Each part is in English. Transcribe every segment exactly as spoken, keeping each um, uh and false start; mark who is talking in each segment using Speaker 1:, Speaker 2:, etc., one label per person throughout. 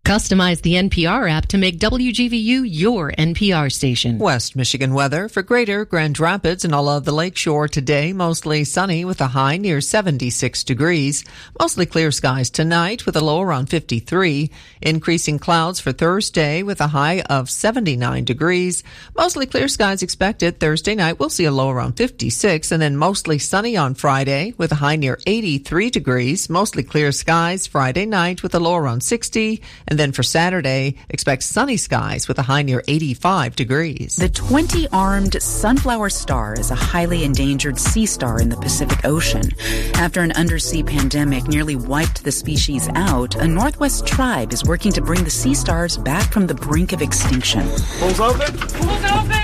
Speaker 1: Customize the N P R app to make W G V U your N P R station.
Speaker 2: West Michigan weather for Greater Grand Rapids and all of the lakeshore today. Mostly sunny with a high near seventy-six degrees. Mostly clear skies tonight with a low around fifty-three. Increasing clouds for Thursday with a high of seventy-nine degrees. Mostly clear skies expected. Thursday night we'll see a low around fifty-six, and then mostly sunny on Friday with a high near eighty-three degrees. Mostly clear skies Friday night with a low around sixty. And then for Saturday, expect sunny skies with a high near eighty-five degrees.
Speaker 3: The twenty-armed sunflower star is a highly endangered sea star in the Pacific Ocean. After an undersea pandemic nearly wiped the species out, a Northwest tribe is working to bring the sea stars back from the brink of extinction.
Speaker 4: Pools open! Pools open!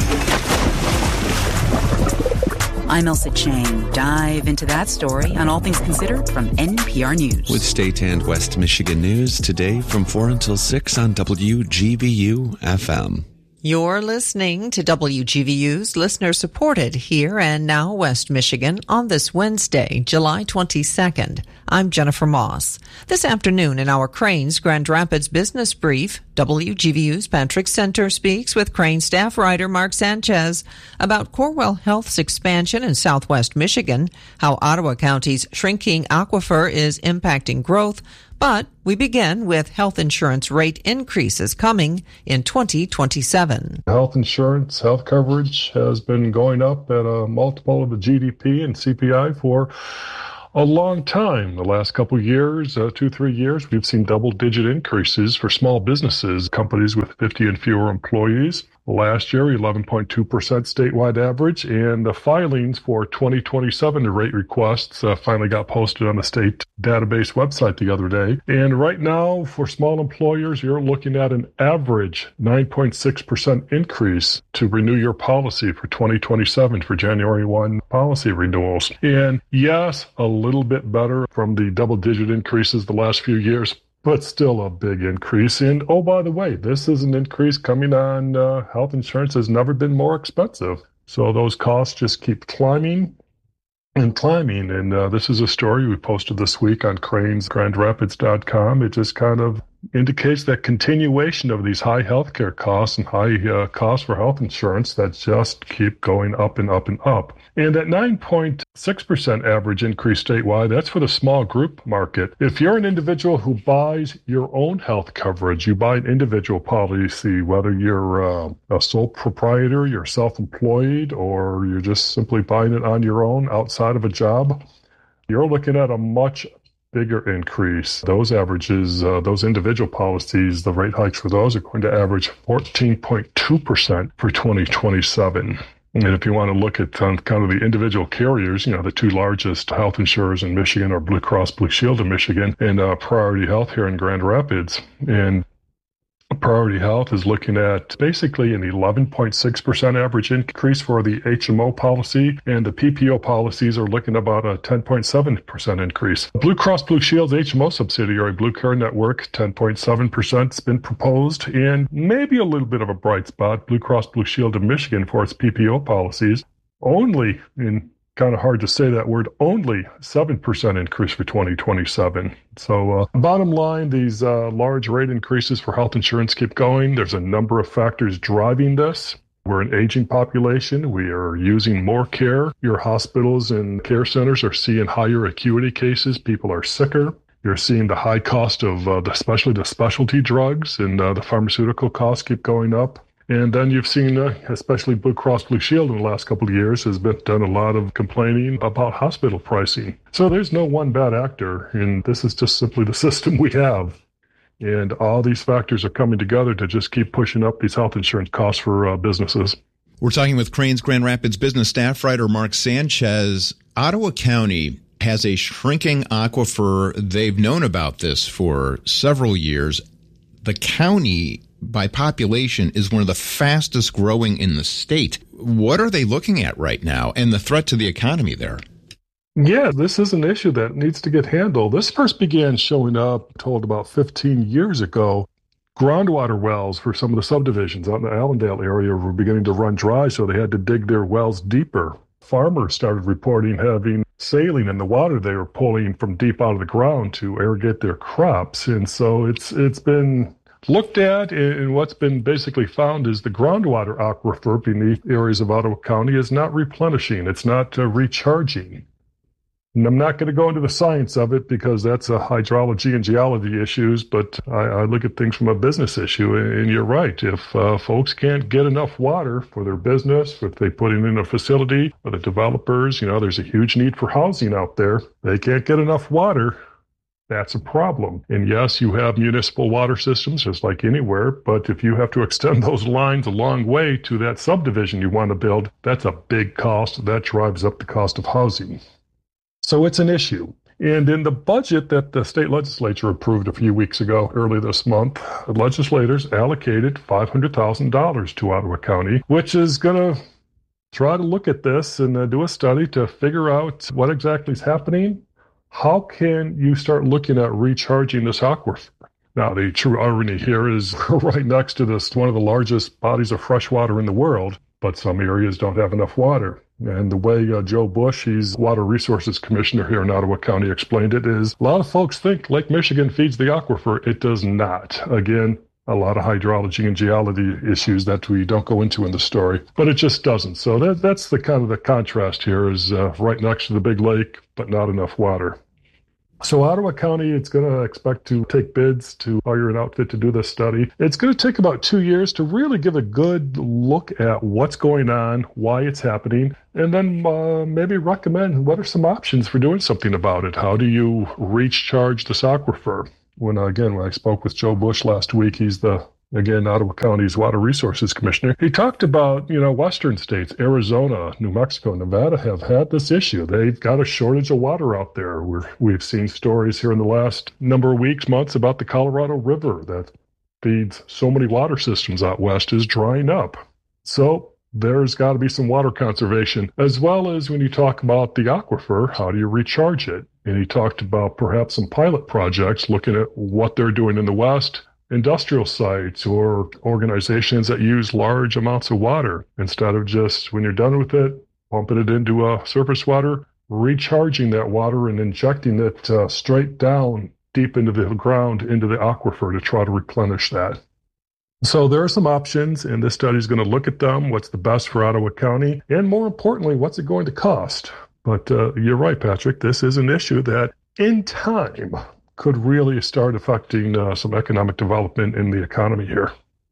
Speaker 3: I'm Elsa Chang. Dive into that story on All Things Considered from N P R News.
Speaker 5: With State and West Michigan news today from four until six on W G V U F M.
Speaker 2: You're listening to W G V U's listener-supported Here and Now West Michigan on this Wednesday, July twenty-second. I'm Jennifer Moss. This afternoon in our Cranes Grand Rapids Business Brief, W G V U's Patrick Center speaks with Crane staff writer Mark Sanchez about Corewell Health's expansion in southwest Michigan, how Ottawa County's shrinking aquifer is impacting growth, but we begin with health insurance rate increases coming in twenty twenty-seven.
Speaker 6: Health insurance, health coverage has been going up at a multiple of the G D P and C P I for a long time. The last couple of years, uh, two, three years, we've seen double-digit increases for small businesses, companies with fifty and fewer employees. Last year, eleven point two percent statewide average, and the filings for twenty twenty-seven rate requests uh, finally got posted on the state database website the other day. And right now, for small employers, you're looking at an average nine point six percent increase to renew your policy for twenty twenty-seven for January first policy renewals. And yes, a little bit better from the double-digit increases the last few years, but still a big increase. And oh, by the way, this is an increase coming on uh, health insurance has never been more expensive. So those costs just keep climbing and climbing. And uh, this is a story we posted this week on cranes grand rapids dot com. It just kind of indicates that continuation of these high healthcare costs and high uh, costs for health insurance that just keep going up and up and up. And that nine point six percent average increase statewide, that's for the small group market. If you're an individual who buys your own health coverage, you buy an individual policy, whether you're uh, a sole proprietor, you're self-employed, or you're just simply buying it on your own outside of a job, you're looking at a much bigger increase. Those averages, uh, those individual policies, the rate hikes for those are going to average fourteen point two percent for twenty twenty-seven. And if you want to look at um, kind of the individual carriers, you know, the two largest health insurers in Michigan are Blue Cross Blue Shield in Michigan and uh, Priority Health here in Grand Rapids. And Priority Health is looking at basically an eleven point six percent average increase for the H M O policy, and the P P O policies are looking at about a ten point seven percent increase. Blue Cross Blue Shield's H M O subsidiary, Blue Care Network, ten point seven percent has been proposed, and maybe a little bit of a bright spot, Blue Cross Blue Shield of Michigan for its P P O policies, only in kind of hard to say that word, only seven percent increase for twenty twenty-seven. So uh, bottom line, these uh, large rate increases for health insurance keep going. There's a number of factors driving this. We're an aging population. We are using more care. Your hospitals and care centers are seeing higher acuity cases. People are sicker. You're seeing the high cost of uh, especially the specialty drugs, and uh, the pharmaceutical costs keep going up. And then you've seen, uh, especially Blue Cross Blue Shield in the last couple of years, has been done a lot of complaining about hospital pricing. So there's no one bad actor, and this is just simply the system we have. And all these factors are coming together to just keep pushing up these health insurance costs for uh, businesses.
Speaker 5: We're talking with Cranes Grand Rapids business staff writer Mark Sanchez. Ottawa County has a shrinking aquifer. They've known about this for several years. The county, by population, is one of the fastest growing in the state. What are they looking at right now, and the threat to the economy there?
Speaker 6: Yeah, this is an issue that needs to get handled. This first began showing up, told about fifteen years ago. Groundwater wells for some of the subdivisions out in the Allendale area were beginning to run dry, so they had to dig their wells deeper. farmers started reporting having saline in the water they were pulling from deep out of the ground to irrigate their crops. And so it's it's been looked at, and what's been basically found is the groundwater aquifer beneath areas of Ottawa County is not replenishing. It's not uh, recharging. And I'm not going to go into the science of it because that's a hydrology and geology issues, but I, I look at things from a business issue. And you're right. If uh, folks can't get enough water for their business, if they put it in a facility, or the developers, you know, there's a huge need for housing out there. They can't get enough water. That's a problem. And yes, you have municipal water systems just like anywhere, but if you have to extend those lines a long way to that subdivision you want to build, that's a big cost. That drives up the cost of housing. So it's an issue. And in the budget that the state legislature approved a few weeks ago, early this month, legislators allocated five hundred thousand dollars to Ottawa County, which is going to try to look at this and uh, do a study to figure out what exactly is happening. How can you start looking at recharging this aquifer? Now, the true irony here is right next to this, one of the largest bodies of fresh water in the world, but some areas don't have enough water. And the way uh, Joe Bush, he's Water Resources Commissioner here in Ottawa County, explained it is a lot of folks think Lake Michigan feeds the aquifer. It does not. Again, a lot of hydrology and geology issues that we don't go into in the story, but it just doesn't. So that, that's the kind of the contrast here is uh, right next to the big lake, but not enough water. So Ottawa County, it's going to expect to take bids to hire an outfit to do this study. It's going to take about two years to really give a good look at what's going on, why it's happening, and then uh, maybe recommend what are some options for doing something about it. How do you recharge this aquifer? When, again, when I spoke with Joe Bush last week, he's the, again, Ottawa County's Water Resources Commissioner. He talked about, you know, western states, Arizona, New Mexico, Nevada have had this issue. They've got a shortage of water out there. We're, we've seen stories here in the last number of weeks, months about the Colorado River that feeds so many water systems out west is drying up. So there's got to be some water conservation, as well as when you talk about the aquifer, how do you recharge it? And he talked about perhaps some pilot projects looking at what they're doing in the West, industrial sites or organizations that use large amounts of water. Instead of just, when you're done with it, pumping it into uh, surface water, recharging that water and injecting it uh, straight down deep into the ground, into the aquifer to try to replenish that. So there are some options, and this study is going to look at them, what's the best for Ottawa County, and more importantly, what's it going to cost? But uh, you're right, Patrick, this is an issue that in time could really start affecting uh, some economic development in the economy here.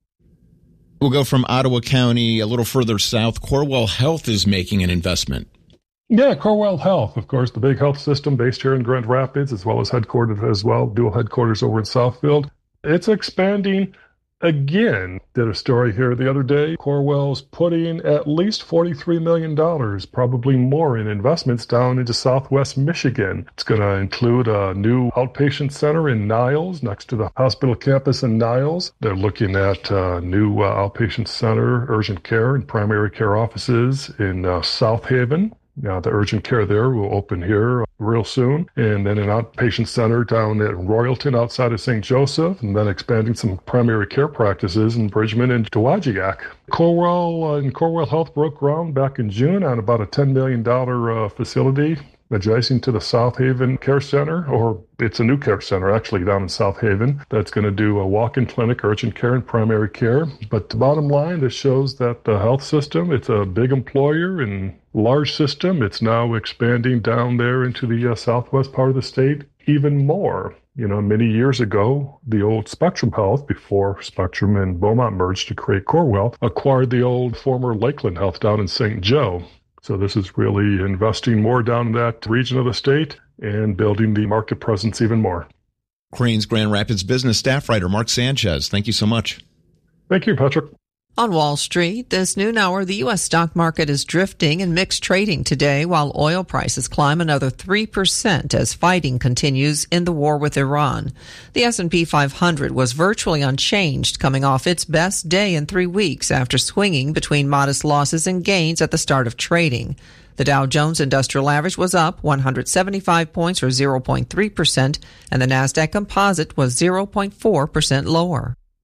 Speaker 5: We'll go from Ottawa County a little further south. Corewell Health is making an investment.
Speaker 6: Yeah, Corewell Health, of course, the big health system based here in Grand Rapids, as well as headquartered as well, dual headquarters over in Southfield. It's expanding again. Did a story here the other day. Corewell's putting at least forty-three million dollars, probably more, in investments down into Southwest Michigan. It's going to include a new outpatient center in Niles, next to the hospital campus in Niles. They're looking at a new uh, outpatient center, urgent care and primary care offices in uh, South Haven. Now, the urgent care there will open here real soon, and then an outpatient center down at Royalton outside of Saint Joseph, and then expanding some primary care practices in Bridgman and Dowagiac. Corewell uh, and Corewell Health broke ground back in June on about a ten million dollars uh, facility adjacent to the South Haven Care Center, or it's a new care center actually down in South Haven that's going to do a walk-in clinic, urgent care, and primary care. But the bottom line, this shows that the health system, it's a big employer and large system. It's now expanding down there into the uh, southwest part of the state even more. You know, many years ago, the old Spectrum Health, before Spectrum and Beaumont merged to create Corewell, acquired the old former Lakeland Health down in Saint Joe. So this is really investing more down in that region of the state and building the market presence even more.
Speaker 5: Crane's Grand Rapids business staff writer Mark Sanchez, thank you so much.
Speaker 6: Thank you, Patrick.
Speaker 2: On Wall Street, this noon hour, the U S stock market is drifting in mixed trading today, while oil prices climb another three percent as fighting continues in the war with Iran. The S and P five hundred was virtually unchanged, coming off its best day in three weeks after swinging between modest losses and gains at the start of trading. The Dow Jones Industrial Average was up one hundred seventy-five points, or zero point three percent, and the Nasdaq Composite was zero point four percent lower.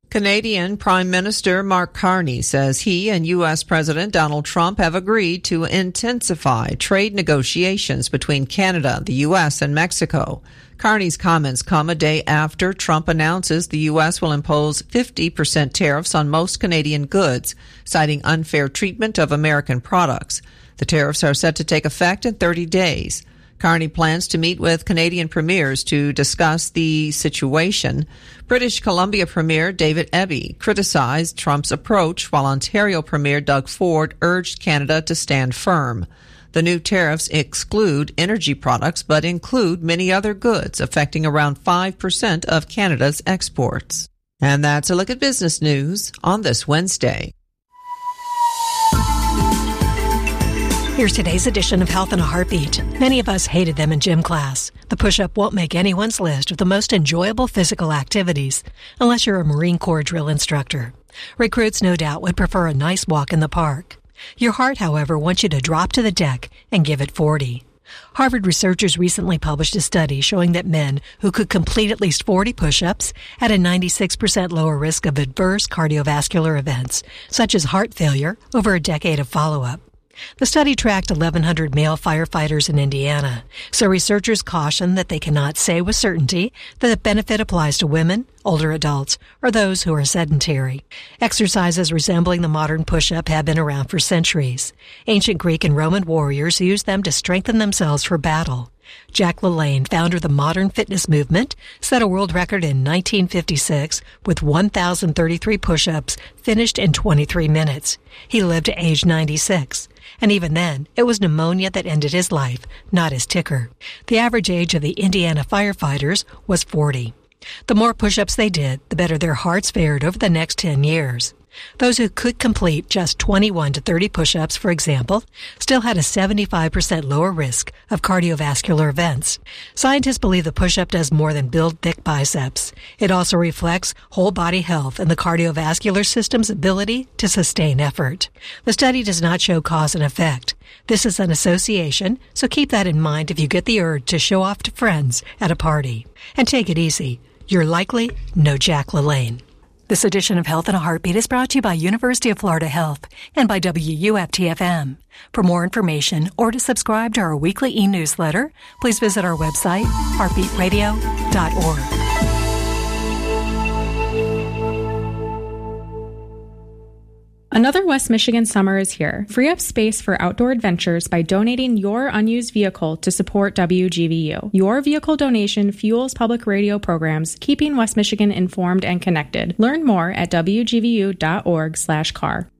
Speaker 2: Canadian Prime Minister Mark Carney says he and U S President Donald Trump have agreed to intensify trade negotiations between Canada, the U S, and Mexico. Carney's comments come a day after Trump announces the U S will impose fifty percent tariffs on most Canadian goods, citing unfair treatment of American products. The tariffs are set to take effect in thirty days. Carney plans to meet with Canadian premiers to discuss the situation. British Columbia Premier David Eby criticized Trump's approach, while Ontario Premier Doug Ford urged Canada to stand firm. The new tariffs exclude energy products, but include many other goods, affecting around five percent of Canada's exports. And that's a look at business news on this Wednesday.
Speaker 7: Here's today's edition of Health in a Heartbeat. Many of us hated them in gym class. The push-up won't make anyone's list of the most enjoyable physical activities, unless you're a Marine Corps drill instructor. Recruits no doubt would prefer a nice walk in the park. Your heart, however, wants you to drop to the deck and give it forty. Harvard researchers recently published a study showing that men who could complete at least forty push-ups had a ninety-six percent lower risk of adverse cardiovascular events, such as heart failure, over a decade of follow-up. The study tracked eleven hundred male firefighters in Indiana, so researchers caution that they cannot say with certainty that the benefit applies to women, older adults, or those who are sedentary. Exercises resembling the modern push-up have been around for centuries. Ancient Greek and Roman warriors used them to strengthen themselves for battle. Jack LaLanne, founder of the modern fitness movement, set a world record in nineteen fifty-six with one thousand thirty-three push-ups finished in twenty-three minutes. He lived to age ninety-six. And even then, it was pneumonia that ended his life, not his ticker. The average age of the Indiana firefighters was forty. The more push-ups they did, the better their hearts fared over the next ten years. Those who could complete just twenty-one to thirty push-ups, for example, still had a seventy-five percent lower risk of cardiovascular events. Scientists believe the push-up does more than build thick biceps. It also reflects whole body health and the cardiovascular system's ability to sustain effort. The study does not show cause and effect. This is an association, so keep that in mind if you get the urge to show off to friends at a party. And take it easy. You're likely no Jack LaLanne. This edition of Health in a Heartbeat is brought to you by University of Florida Health and by W U F T F M. For more information or to subscribe to our weekly e-newsletter, please visit our website, heartbeat radio dot org.
Speaker 8: Another West Michigan summer is here. Free up space for outdoor adventures by donating your unused vehicle to support W G V U. Your vehicle donation fuels public radio programs, keeping West Michigan informed and connected. Learn more at W G V U dot org slash car.